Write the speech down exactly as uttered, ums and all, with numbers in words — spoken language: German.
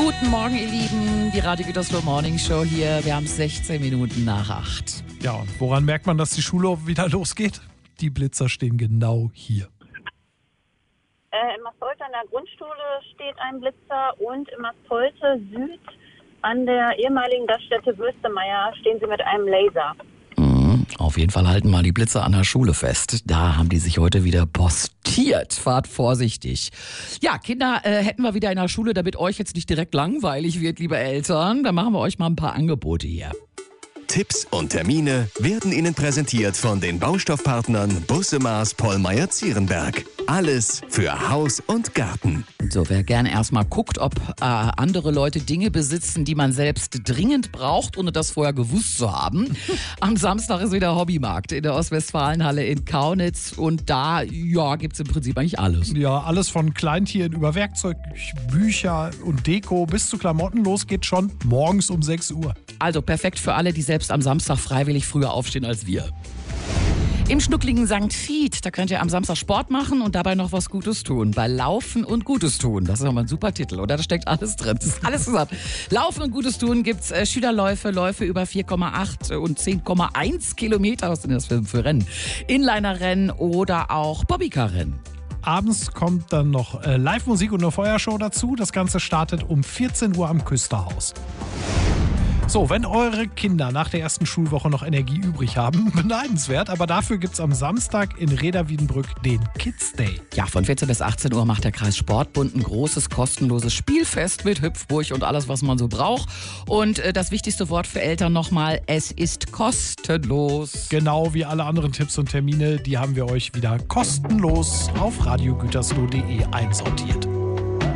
Guten Morgen, ihr Lieben. Die Radio Gütersloh Morning Show hier. Wir haben sechzehn Minuten nach acht. Ja, und woran merkt man, dass die Schule wieder losgeht? Die Blitzer stehen genau hier. Äh, in Mastolte an der Grundschule steht ein Blitzer und in Mastolte Süd an der ehemaligen Gaststätte Würstemeier stehen sie mit einem Laser. Mhm, auf jeden Fall halten mal die Blitzer an der Schule fest. Da haben die sich heute wieder postiert. Fahrt vorsichtig. Ja, Kinder, äh, hätten wir wieder in der Schule, damit euch jetzt nicht direkt langweilig wird, liebe Eltern, dann machen wir euch mal ein paar Angebote hier. Tipps und Termine werden Ihnen präsentiert von den Baustoffpartnern Busse Maas Pollmeyer Zierenberg. Alles für Haus und Garten. So, wer gerne erstmal guckt, ob äh, andere Leute Dinge besitzen, die man selbst dringend braucht, ohne das vorher gewusst zu haben. Am Samstag ist wieder Hobbymarkt in der Ostwestfalenhalle in Kaunitz und da ja, gibt es im Prinzip eigentlich alles. Ja, alles von Kleintieren über Werkzeug, Bücher und Deko bis zu Klamotten. Los geht schon morgens um sechs Uhr. Also perfekt für alle, die selbst am Samstag freiwillig früher aufstehen als wir. Im schnuckligen Sankt Vith, da könnt ihr am Samstag Sport machen und dabei noch was Gutes tun. Bei Laufen und Gutes tun. Das ist nochmal ein super Titel, oder? Da steckt alles drin. Das ist alles zusammen. Laufen und Gutes tun gibt's äh, Schülerläufe, Läufe über vier Komma acht und zehn Komma eins Kilometer. Was sind das für, für Rennen? Inliner-Rennen oder auch Bobbycar-Rennen. Abends kommt dann noch äh, Live-Musik und eine Feuershow dazu. Das Ganze startet um vierzehn Uhr am Küsterhaus. So, wenn eure Kinder nach der ersten Schulwoche noch Energie übrig haben, beneidenswert, aber dafür gibt's am Samstag in Reda-Wiedenbrück den Kids Day. Ja, von vierzehn bis achtzehn Uhr macht der Kreis Sportbund ein großes, kostenloses Spielfest mit Hüpfburg und alles, was man so braucht. Und äh, das wichtigste Wort für Eltern nochmal, es ist kostenlos. Genau wie alle anderen Tipps und Termine, die haben wir euch wieder kostenlos auf radiogütersloh punkt de einsortiert.